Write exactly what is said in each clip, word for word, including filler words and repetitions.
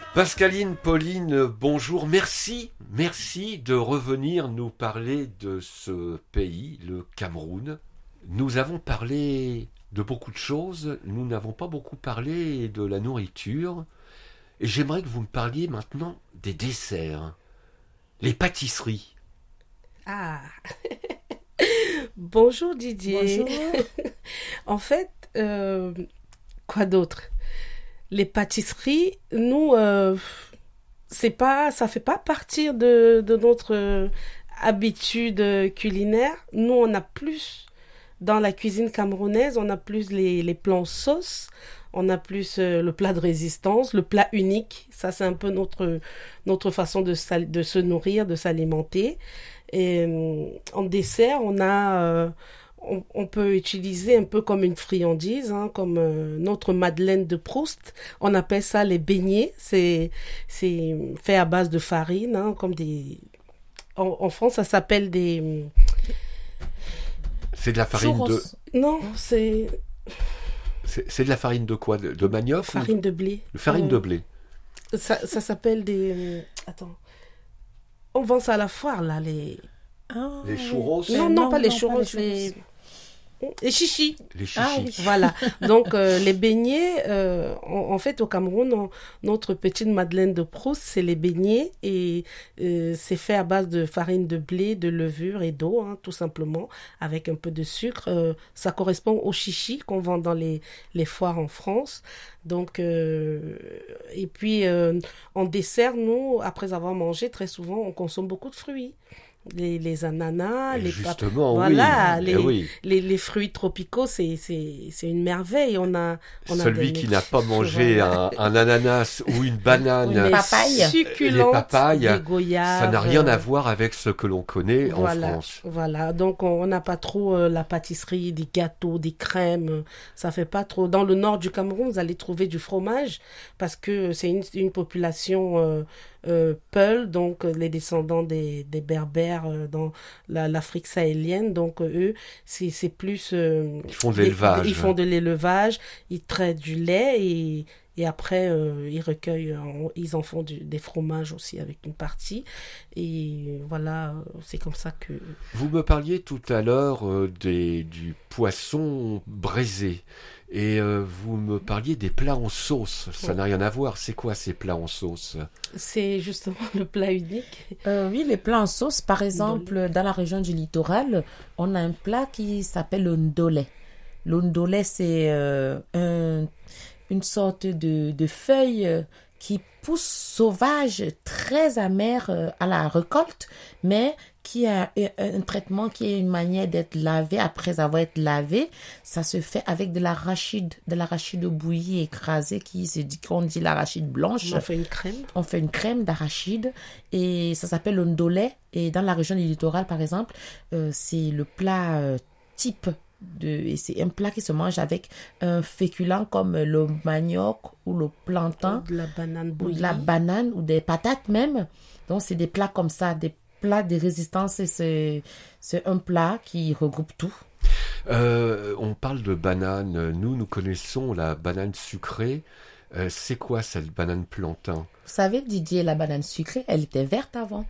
Pascaline, Pauline, bonjour. Merci, merci de revenir nous parler de ce pays, le Cameroun. Nous avons parlé de beaucoup de choses, nous n'avons pas beaucoup parlé de la nourriture. Et j'aimerais que vous me parliez maintenant des desserts, les pâtisseries. Ah, bonjour Didier. Bonjour. En fait, euh, quoi d'autre? Les pâtisseries, nous, euh, c'est pas, ça fait pas partie de, de notre euh, habitude culinaire. Nous, on a plus, dans la cuisine camerounaise, on a plus les, les plats en sauce, on a plus euh, le plat de résistance, le plat unique. Ça, c'est un peu notre, notre façon de, sal- de se nourrir, de s'alimenter. Et euh, en dessert, on a... euh, on, on peut utiliser un peu comme une friandise, hein, comme euh, notre Madeleine de Proust. On appelle ça les beignets. C'est, c'est fait à base de farine, hein, comme des... En, en France, ça s'appelle des... C'est de la farine Churros. de... Non, c'est C'est, c'est de la farine de quoi? De, de manioc ou farine de blé. de farine Euh, de blé. Ça, ça s'appelle des... euh, Attends. On vend ça à la foire, là, les... Ah, Les churros. Non, Mais non, pas les non, churros, les les... churros. Les chichis. Les chichis. Ah oui. Voilà. Donc, euh, les beignets, euh, en, en fait, au Cameroun, on- notre petite Madeleine de Proust, c'est les beignets et euh, c'est fait à base de farine de blé, de levure et d'eau, hein, tout simplement, avec un peu de sucre. Euh, ça correspond aux chichis qu'on vend dans les, les foires en France. Donc, euh, et puis, euh, en dessert, nous, après avoir mangé, très souvent, on consomme beaucoup de fruits. Les, les ananas, Et les pap- justement, voilà, oui. les, Eh oui. les, les fruits tropicaux, c'est, c'est, c'est une merveille. On a, on a Celui des qui n'a pas mangé voilà. un, un ananas ou une banane, Une les papaye. succulentes, Les papayes, des goyaves. ça n'a rien à euh, voir avec ce que l'on connaît voilà, en France. voilà. Donc on on n'a pas trop euh, la pâtisserie, des gâteaux, des crèmes. euh, Ça fait pas trop. Dans le nord du Cameroun, vous allez trouver du fromage parce que c'est une, une population euh, euh, Peul, donc euh, les descendants des, des Berbères euh, dans la- l'Afrique sahélienne. Donc euh, eux, c'est c'est plus euh, Ils font de des- l'élevage. Ils font de l'élevage, ils traitent du lait et et après euh, ils recueillent, en- ils en font du- des fromages aussi avec une partie. Et voilà, euh, c'est comme ça que... Vous me parliez tout à l'heure euh, des, du poisson braisé et euh, vous me parliez des plats en sauce. Ça n'a rien à voir. C'est quoi ces plats en sauce? C'est justement le plat unique. Euh, oui, les plats en sauce, par exemple, dans la région du littoral, on a un plat qui s'appelle le ndolé. Le ndolé, c'est euh, un- une sorte de, de feuille euh, qui pousse sauvage, très amère euh, à la récolte, mais qui a un, un traitement qui est une manière d'être lavé après avoir été lavé. Ça se fait avec de l'arachide, de l'arachide bouillie écrasée, qui se dit qu'on dit l'arachide blanche. On fait une crème. On fait une crème d'arachide et ça s'appelle le ndolé. Et dans la région du littoral, par exemple, euh, c'est le plat euh, type de, et c'est un plat qui se mange avec un féculent comme le manioc ou le plantain De la banane ou bouillie. de la banane ou des patates même. Donc, c'est des plats comme ça, des plats de résistance. Et c'est, c'est un plat qui regroupe tout. Euh, on parle de banane. Nous, nous connaissons la banane sucrée. Euh, c'est quoi cette banane plantain? Vous savez, Didier, la banane sucrée, elle était verte avant.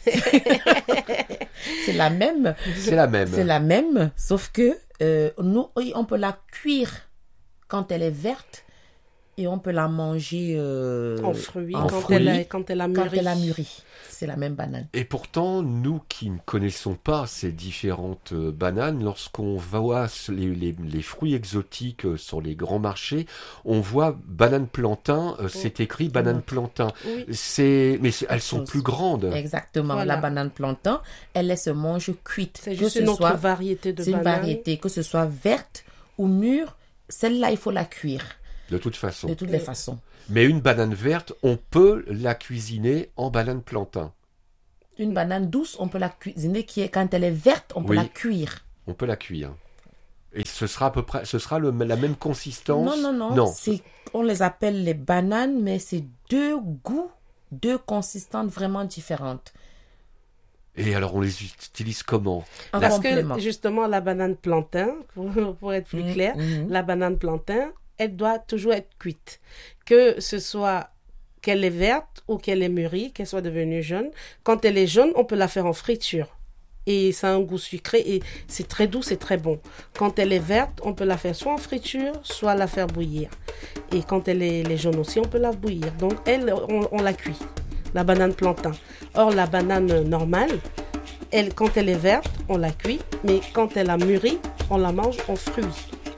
C'est la même. C'est la même. C'est la même, sauf que euh, nous, oui, on peut la cuire quand elle est verte et on peut la manger euh, En fruits, en quand, fruits Elle a, quand elle a quand mûri. elle a mûri. C'est la même banane. Et pourtant, nous qui ne connaissons pas ces différentes euh, bananes, lorsqu'on voit les, les, les fruits exotiques euh, sur les grands marchés, on voit banane plantain, euh, c'est écrit banane plantain. Oui. C'est, mais c'est- elles sont Chose. plus grandes. Exactement. Voilà. La banane plantain, elle, elle se mange cuite. C'est Que juste ce une autre soit, variété de c'est une banane. variété, que ce soit verte ou mûre, celle-là, il faut la cuire De toute façon. de toutes les façons. Mais une banane verte, on peut la cuisiner en banane plantain. Une banane douce, on peut la cuisiner, qui est, quand elle est verte, on peut Oui. la cuire. On peut la cuire. Et ce sera à peu près, ce sera le- la même consistance. Non, non, non. C'est, on les appelle les bananes, mais c'est deux goûts, deux consistances vraiment différentes. Et alors, on les utilise comment? En Parce complément. que justement, la banane plantain, pour, pour être plus Mhm, clair, mhm. la banane plantain, elle doit toujours être cuite. Que ce soit qu'elle est verte ou qu'elle est mûrie, qu'elle soit devenue jaune. Quand elle est jaune, on peut la faire en friture. Et ça a un goût sucré et c'est très doux, c'est très bon. Quand elle est verte, on peut la faire soit en friture, soit la faire bouillir. Et quand elle est, elle est jaune aussi, on peut la bouillir. Donc elle, on, on la cuit, la banane plantain. Or la banane normale, elle, quand elle est verte, on la cuit, mais quand elle a mûri, on la mange en fruits.